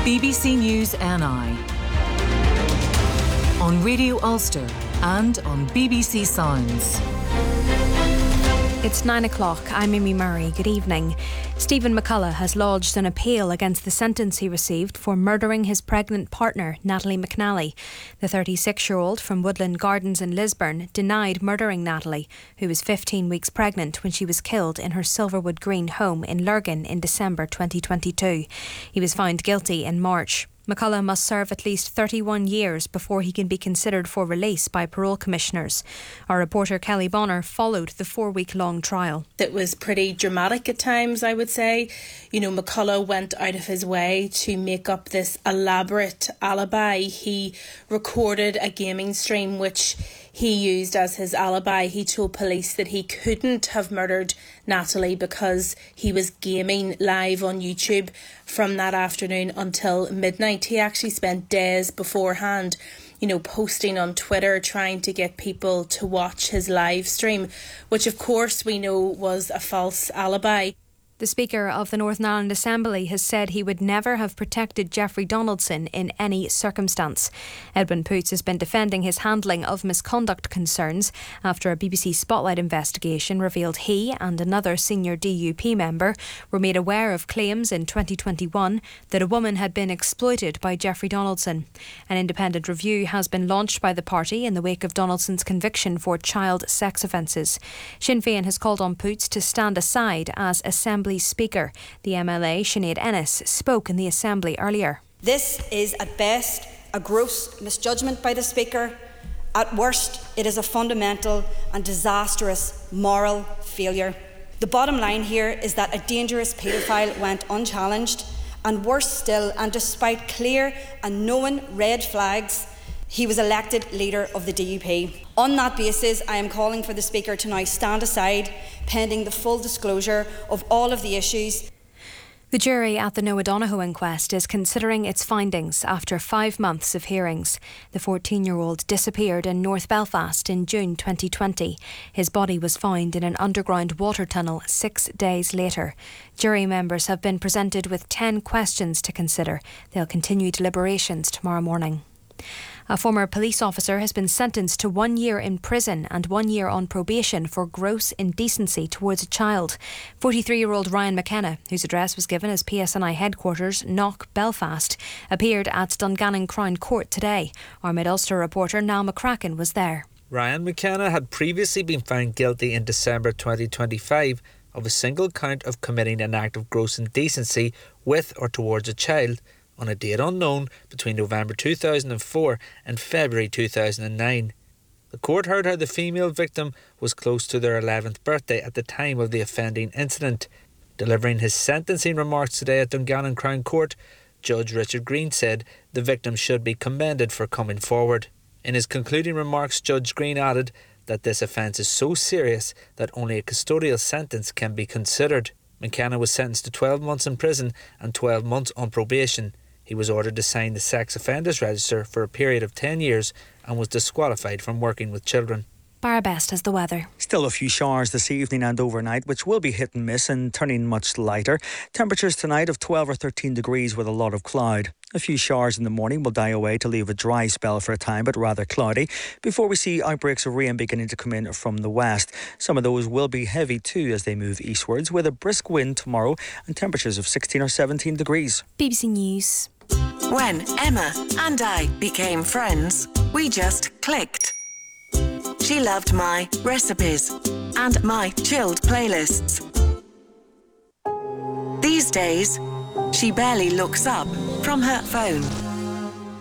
BBC News NI. On Radio Ulster and on BBC Sounds. It's 9 o'clock. I'm Amy Murray. Good evening. Stephen McCullough has lodged an appeal against the sentence he received for murdering his pregnant partner, Natalie McNally. The 36-year-old from Woodland Gardens in Lisburn denied murdering Natalie, who was 15 weeks pregnant when she was killed in her Silverwood Green home in Lurgan in December 2022. He was found guilty in March. McCullough must serve at least 31 years before he can be considered for release by parole commissioners. Our reporter Kelly Bonner followed the 4-week-long trial. It was pretty dramatic at times, I would say. You know, McCullough went out of his way to make up this elaborate alibi. He recorded a gaming stream which he used as his alibi. He told police that he couldn't have murdered Natalie because he was gaming live on YouTube from that afternoon until midnight. He actually spent days beforehand, posting on Twitter, trying to get people to watch his live stream, which of course we know was a false alibi. The Speaker of the Northern Ireland Assembly has said he would never have protected Jeffrey Donaldson in any circumstance. Edwin Poots has been defending his handling of misconduct concerns after a BBC Spotlight investigation revealed he and another senior DUP member were made aware of claims in 2021 that a woman had been exploited by Jeffrey Donaldson. An independent review has been launched by the party in the wake of Donaldson's conviction for child sex offences. Sinn Féin has called on Poots to stand aside as Assembly Speaker. The MLA, Sinead Ennis, spoke in the Assembly earlier. This is at best a gross misjudgment by the Speaker. At worst, it is a fundamental and disastrous moral failure. The bottom line here is that a dangerous paedophile went unchallenged, and worse still, and despite clear and known red flags, he was elected leader of the DUP. On that basis, I am calling for the Speaker to now stand aside, pending the full disclosure of all of the issues. The jury at the Noah Donohoe inquest is considering its findings after 5 months of hearings. The 14-year-old disappeared in North Belfast in June 2020. His body was found in an underground water tunnel 6 days later. Jury members have been presented with 10 questions to consider. They'll continue deliberations tomorrow morning. A former police officer has been sentenced to 1 year in prison and 1 year on probation for gross indecency towards a child. 43-year-old Ryan McKenna, whose address was given as PSNI headquarters, Knock, Belfast, appeared at Dungannon Crown Court today. Our Mid-Ulster reporter Niall McCracken was there. Ryan McKenna had previously been found guilty in December 2025 of a single count of committing an act of gross indecency with or towards a child on a date unknown between November 2004 and February 2009. The court heard how the female victim was close to their 11th birthday at the time of the offending incident. Delivering his sentencing remarks today at Dungannon Crown Court, Judge Richard Green said the victim should be commended for coming forward. In his concluding remarks, Judge Green added that this offence is so serious that only a custodial sentence can be considered. McKenna was sentenced to 12 months in prison and 12 months on probation. He was ordered to sign the sex offenders register for a period of 10 years and was disqualified from working with children. Barabest has the weather. Still a few showers this evening and overnight, which will be hit and miss and turning much lighter. Temperatures tonight of 12 or 13 degrees with a lot of cloud. A few showers in the morning will die away to leave a dry spell for a time, but rather cloudy, before we see outbreaks of rain beginning to come in from the west. Some of those will be heavy too as they move eastwards, with a brisk wind tomorrow and temperatures of 16 or 17 degrees. BBC News. When Emma and I became friends, we just clicked. She loved my recipes and my chilled playlists. These days, she barely looks up from her phone.